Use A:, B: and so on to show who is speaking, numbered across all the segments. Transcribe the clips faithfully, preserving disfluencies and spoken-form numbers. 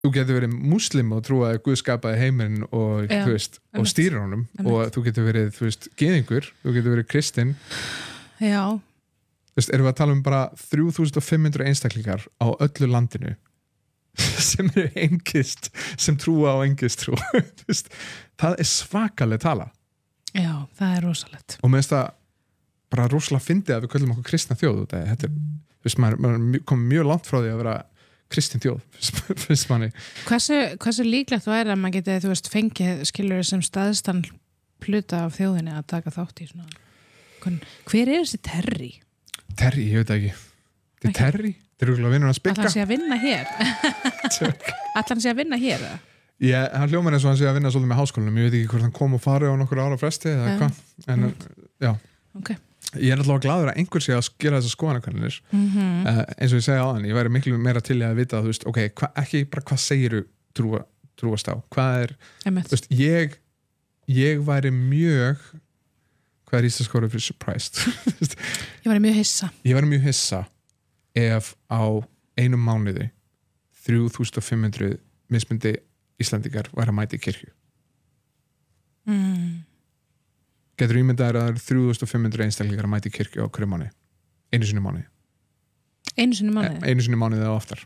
A: þú getur verið múslim og trúa að Guð skapaði heiminn og,
B: Já,
A: þú veist, og stýrir honum og þú getur verið, þú veist, gyðingur þú getur verið kristinn
B: Já.
A: Þú veist, erum við að tala um bara þrjú þúsund fimm hundruð einstaklingar á öllu landinu sem eru engist sem trúa á engist trú Þú veist, það er svakaleg tala
B: Já, það er rosalegt
A: og með þess að bara rosalega fyndið að við köllum okkur kristna þjóð þetta er, þú veist, maður, maður komið mjög langt frá því að vera kristin þjóð, finnst manni
B: Hversu, hversu líklegt þú er að maður geti, þú veist, fengið skilur sem staðstan hluta af þjóðinni að taka þátt í svona Hvern, hver er þessi Terry?
A: Terry, ég veit ekki þetta er Terry, þetta er rúglega vinnur að spikka
B: Ætlar hann sé að vinna hér? Ætlar hann sé að vinna hér?
A: Já, hann hljómar eins og hann sé að vinna svolítið með háskólanum ég veit ekki hvort hann kom og farið á nokkur ára fresti eða hvað, en já
B: okay.
A: Ég er alltaf glaður að einhver sé að gera þessar skoðanakannir
B: mm-hmm.
A: uh, eins og ég segja á hann, ég væri miklu meira til að vita að þú veist, ok, hva, ekki bara hvað segiru trúa, trúast á, hvað er þú veist, ég ég væri mjög hvað er íslenska orðið fyrir surprised
B: Ég væri mjög hissa
A: Ég væri mjög hissa ef á einum mánuði þrjú þúsund fimm hundruð mismundi Íslandingar væri að mæta í kirkju
B: mm.
A: Getur ímyndaðir að það eru þrjú þúsund fimm hundruð einstaklingar að mæta í kirkju á hverju mánuði einu sinni mánuði
B: Einu sinni mánuði?
A: E, einu sinni mánuði eða oftar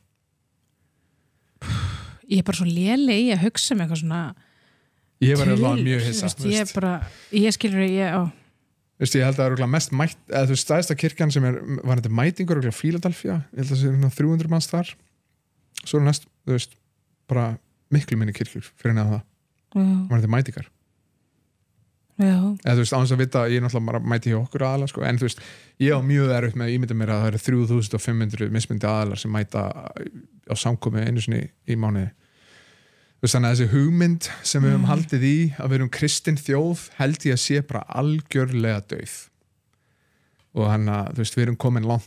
B: Ég er bara svo léleg í að hugsa með eitthvað svona
A: Ég var alveg mjög hissa
B: veist, Ég er bara, ég skilur ég á
A: Vist, Ég held að það eru mest mætt eða þú veist, stæðsta kirkjan sem er var þetta mætingur og Fíladelfía, ég held að það sé þrjú hundruð manns þar svo er næst, þú veist, bara miklu minni kirkjur fyrir neða það var þetta mætingar
B: Já.
A: Eða þú veist, án þess að vita, ég er náttúrulega bara mæti hjá okkur aðalega, sko, en þú veist, ég á mjög erfitt með að ímynda mér að það eru þrjú þúsund fimm hundruð mismundi aðalar sem mæta á samkomi einu sinni í mánuði. Þú veist, þannig að þessi hugmynd sem við höfum mm. haldið í að við erum kristin þjóð held ég að sé bara algjörlega dauð. Og þannig að, þú veist, við erum komin langt